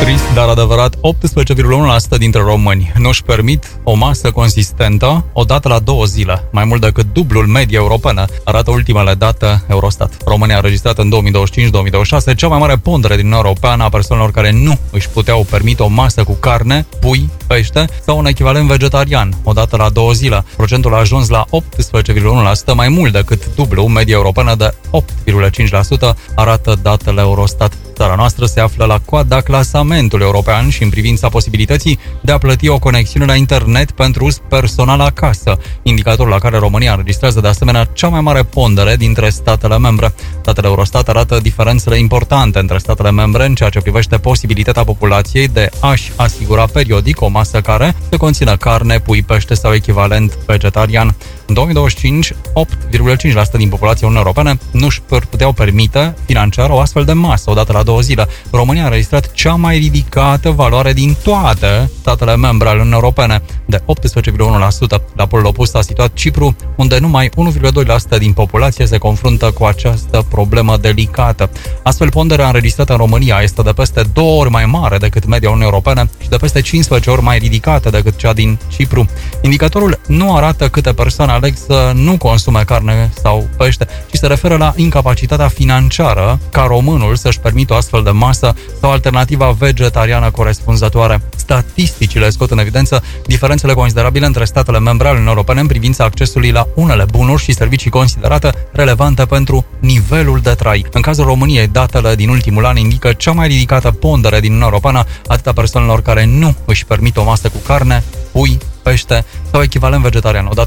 Trist, dar adevărat, 18,1% dintre români nu-și permit o masă consistentă o dată la 2 zile, mai mult decât dublul media europeană, arată ultimele date Eurostat. România a înregistrat în 2025-2026 cea mai mare pondere din Uniunea Europeană a persoanelor care nu își puteau permite o masă cu carne, pui, pește sau un echivalent vegetarian o dată la 2 zile. Procentul a ajuns la 18,1%, mai mult decât dublu media europeană de 8,5%, arată datele Eurostat. Țara noastră se află la coada clasamentului european și în privința posibilității de a plăti o conexiune la internet pentru uz personal acasă, indicatorul la care România înregistrează de asemenea cea mai mare pondere dintre statele membre. Datele Eurostat arată diferențele importante între statele membre în ceea ce privește posibilitatea populației de a-și asigura periodic o masă care să conțină carne, pui, pește sau echivalent vegetarian. În 2025, 8,5% din populația Uniunii Europene nu-și puteau permite financiar o astfel de masă odată la 2 zile. România a înregistrat cea mai ridicată valoare din toate statele membre ale Uniunii Europene, de 18,1%. La polul opus a situat Cipru, unde numai 1,2% din populație se confruntă cu această problemă delicată. Astfel, ponderea înregistrată în România este de peste 2 ori mai mare decât media Uniunii Europene și de peste 15 ori mai ridicată decât cea din Cipru. Indicatorul nu arată câte persoane aleg să nu consume carne sau pește, ci se referă la incapacitatea financiară ca românul să-și permită o astfel de masă sau alternativa vegetariană corespunzătoare. Statisticile scot în evidență diferențele considerabile între statele membre ale Uniunii Europene în privința accesului la unele bunuri și servicii considerate relevante pentru nivelul de trai. În cazul României, datele din ultimul an indică cea mai ridicată pondere din Uniunea Europeană atât a persoanelor care nu își permit o masă cu carne, pui, pește sau echivalent vegetarian o dată